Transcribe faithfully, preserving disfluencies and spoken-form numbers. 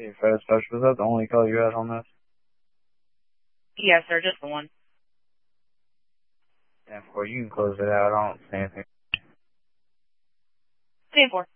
Hey, Fred Special, was that the only color you had on this? Yes, sir, just the one. ten four, you can close it out. I don't see anything. ten four.